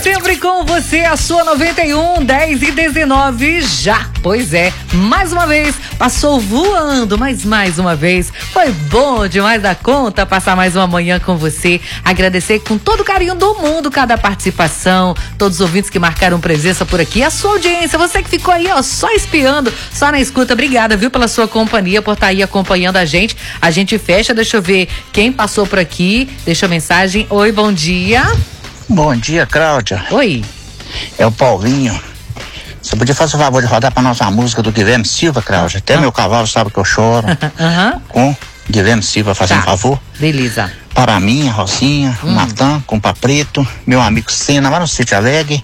sempre com você, a sua 91, 10 e 19 já. Pois é, mais uma vez, passou voando, mas mais uma vez, foi bom demais da conta passar mais uma manhã com você. Agradecer com todo o carinho do mundo cada participação, todos os ouvintes que marcaram presença por aqui, a sua audiência, você que ficou aí, ó, só espiando, só na escuta. Obrigada, viu, pela sua companhia, por estar aí acompanhando a gente. A gente fecha, deixa eu ver quem passou por aqui, deixa a mensagem. Oi, bom dia. Bom dia, Cláudia. Oi. É o Paulinho. Você podia fazer o favor de rodar pra nós uma música do Guilherme Silva, Cláudia? Até meu cavalo sabe que eu choro. Com Guilherme Silva, fazendo favor. Beleza. Para mim, a Rosinha, o Natan, com o Papreto, meu amigo Sena, lá no Sítio Alegre.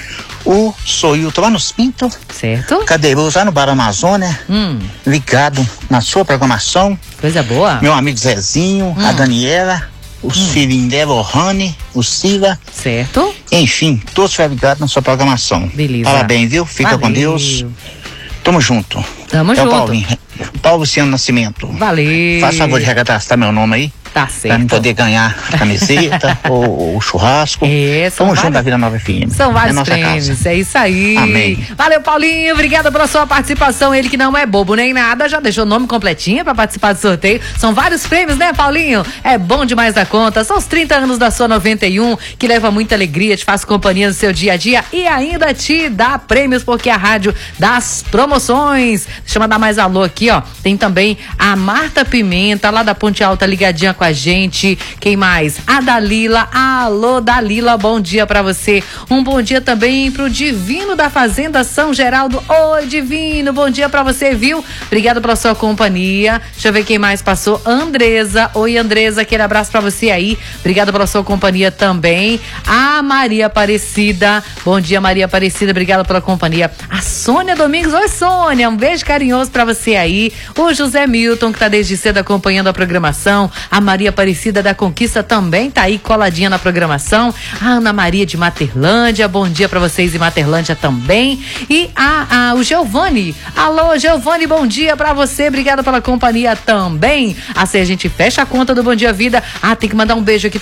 O Soilton, lá nos Pinto. Certo. Cadeiroso, lá no Bar Amazônia. Ligado na sua programação. Coisa boa. Meu amigo Zezinho, a Daniela. Os filhinhos dela, o Rani, o Silva. Certo. Enfim, todos estiveram ligados na sua programação. Beleza. Parabéns, viu? Fica com Deus. Tamo junto. Tamo junto. Paulinho. Paulo Luciano Nascimento. Valeu. Faz favor de recadastrar meu nome aí. Tá certo. Pra mim poder ganhar a camiseta ou o churrasco. Tamo junto da Vila Nova FM. São vários prêmios, é isso aí. Amém. Valeu, Paulinho, obrigada pela sua participação. Ele que não é bobo nem nada, já deixou o nome completinho pra participar do sorteio. São vários prêmios, né, Paulinho? É bom demais da conta. São os 30 anos da sua 91, que leva muita alegria, te faz companhia no seu dia a dia e ainda te dá prêmios, porque a rádio das promoções. Deixa eu mandar mais alô aqui, ó. Tem também a Marta Pimenta, lá da Ponte Alta, ligadinha com a gente. Quem mais? A Dalila. Alô, Dalila, bom dia pra você. Um bom dia também pro Divino da Fazenda São Geraldo. Oi, Divino, bom dia pra você, viu? Obrigado pela sua companhia. Deixa eu ver quem mais passou. Andresa. Oi, Andresa, aquele abraço pra você aí. Obrigado pela sua companhia também. A Maria Aparecida. Bom dia, Maria Aparecida, obrigada pela companhia. A Sônia Domingos. Oi, Sônia, um beijo carinhoso pra você aí. O José Milton, que tá desde cedo acompanhando a programação. A Maria Aparecida da Conquista também tá aí coladinha na programação. A Ana Maria de Materlândia, bom dia pra vocês em Materlândia também. E o Giovanni. Alô, Giovanni, bom dia pra você, obrigada pela companhia também. Assim a gente fecha a conta do Bom Dia Vida. Tem que mandar um beijo aqui